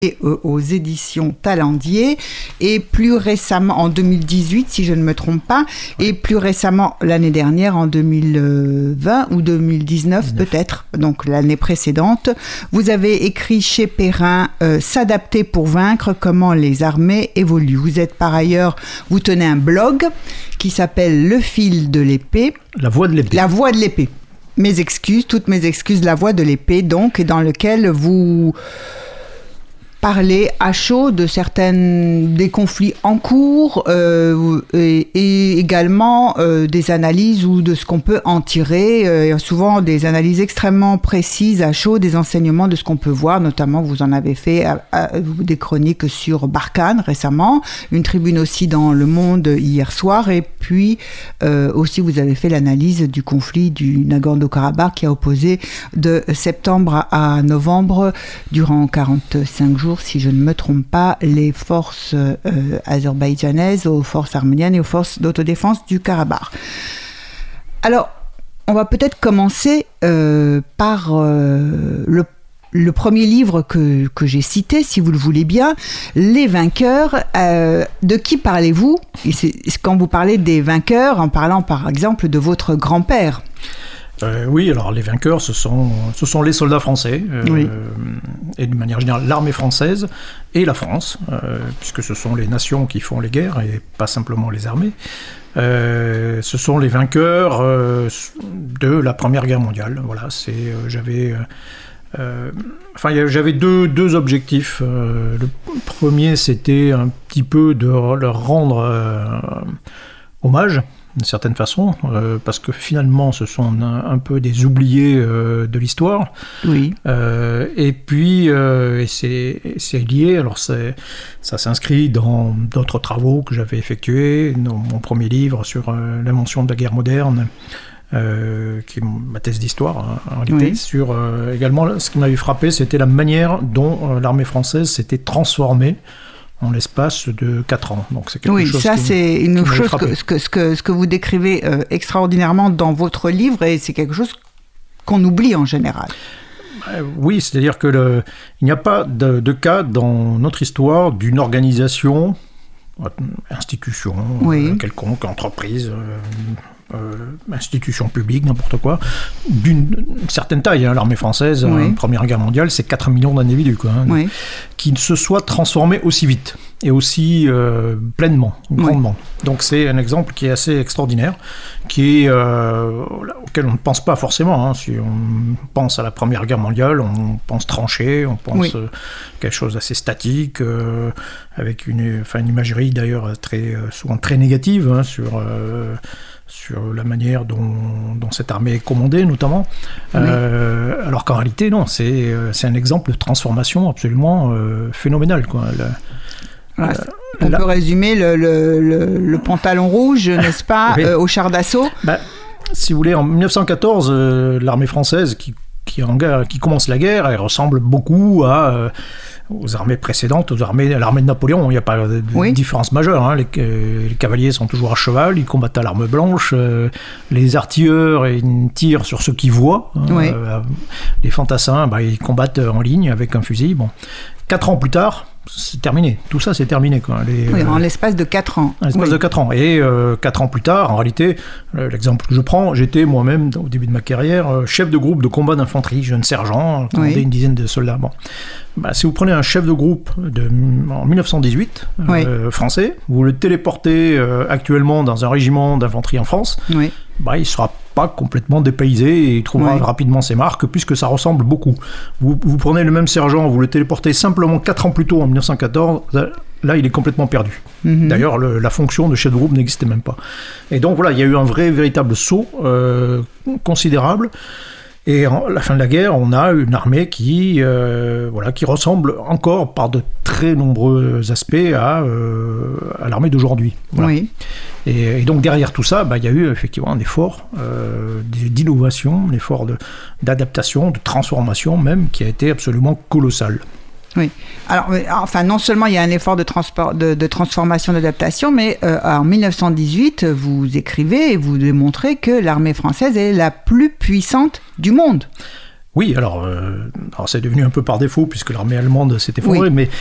aux éditions Talendier, et plus récemment en 2018 si je ne me trompe pas, et plus récemment l'année dernière en 2020 ou 2019 peut-être, donc l'année précédente, vous avez écrit chez Perrin S'adapter pour vaincre, comment les armées évoluent. Vous êtes par ailleurs, vous tenez un blog qui s'appelle Le fil de l'épée. La voix de l'épée. La voix de l'épée. Mes excuses, toutes mes excuses, La voix de l'épée, donc, et dans lequel vous parler à chaud de des conflits en cours et également des analyses ou de ce qu'on peut en tirer, souvent des analyses extrêmement précises à chaud, des enseignements de ce qu'on peut voir, notamment vous en avez fait des chroniques sur Barkhane récemment, une tribune aussi dans Le Monde hier soir, et puis aussi vous avez fait l'analyse du conflit du Nagorno-Karabakh qui a opposé de septembre à novembre durant 45 jours, si je ne me trompe pas, les forces azerbaïdjanaises aux forces arméniennes et aux forces d'autodéfense du Karabakh. Alors, on va peut-être commencer par le premier livre que j'ai cité, si vous le voulez bien, Les Vainqueurs. De qui parlez-vous ? Quand vous parlez des vainqueurs, en parlant par exemple de votre grand-père. Oui, alors les vainqueurs, ce sont les soldats français, oui. Et d'une manière générale l'armée française et la France, puisque ce sont les nations qui font les guerres et pas simplement les armées. Ce sont les vainqueurs de la Première Guerre mondiale. Voilà, j'avais deux objectifs. Le premier, c'était un petit peu de leur rendre hommage, d'une certaine façon, parce que finalement ce sont un peu des oubliés de l'histoire. Oui. Et puis c'est lié, alors ça s'inscrit dans d'autres travaux que j'avais effectués, dans mon premier livre sur l'invention de la guerre moderne, qui est ma thèse d'histoire en réalité, oui. Sur également ce qui m'avait frappé, c'était la manière dont l'armée française s'était transformée en l'espace de 4 ans. Donc c'est quelque chose c'est une chose ce que vous décrivez extraordinairement dans votre livre, et c'est quelque chose qu'on oublie en général. Oui, c'est-à-dire que il n'y a pas de cas dans notre histoire d'une organisation, institution, oui. Quelconque, entreprise, institution publique, n'importe quoi, d'une certaine taille. L'armée française, oui. Première Guerre mondiale, c'est 4 millions d'individus, oui. Qui se soient transformés aussi vite et aussi pleinement, grandement. Oui. Donc c'est un exemple qui est assez extraordinaire, auquel on ne pense pas forcément. Si on pense à la Première Guerre mondiale, on pense tranchée, on pense quelque chose d'assez statique, avec une imagerie d'ailleurs souvent très négative sur la manière dont cette armée est commandée, notamment. Oui. Alors qu'en réalité, non, c'est un exemple de transformation absolument phénoménal, quoi. On peut résumer le pantalon rouge, n'est-ce pas, oui. Au char d'assaut. Si vous voulez, en 1914, l'armée française qui commence la guerre, elle ressemble beaucoup aux armées précédentes, à l'armée de Napoléon. Il n'y a pas de différence majeure. Les cavaliers sont toujours à cheval, ils combattent à l'arme blanche. Les artilleurs, ils tirent sur ceux qu'ils voient. Oui. Les fantassins, ils combattent en ligne avec un fusil. 4 ans plus tard, c'est terminé. Tout ça, c'est terminé, quoi. En l'espace de 4 ans. En l'espace de 4 ans. Et 4 ans plus tard, en réalité, l'exemple que je prends, j'étais moi-même, au début de ma carrière, chef de groupe de combat d'infanterie, jeune sergent, commandé une dizaine de soldats. Si vous prenez un chef de groupe en 1918, français, vous le téléportez actuellement dans un régiment d'infanterie en France, il ne sera pas complètement dépaysé et il trouvera rapidement ses marques, puisque ça ressemble beaucoup. Vous prenez le même sergent, vous le téléportez simplement 4 ans plus tôt, en 1914, là il est complètement perdu. Mm-hmm. D'ailleurs, la fonction de chef de groupe n'existait même pas. Et donc voilà, il y a eu un véritable saut considérable. Et à la fin de la guerre, on a une armée qui ressemble encore par de très nombreux aspects à l'armée d'aujourd'hui. Voilà. Oui. Et donc derrière tout ça, il y a eu effectivement un effort d'innovation, un effort d'adaptation, de transformation même, qui a été absolument colossal. Oui. Alors, non seulement il y a un effort de transformation, d'adaptation, mais en 1918, vous écrivez et vous démontrez que l'armée française est la plus puissante du monde. Oui, alors c'est devenu un peu par défaut puisque l'armée allemande s'est effondrée, mais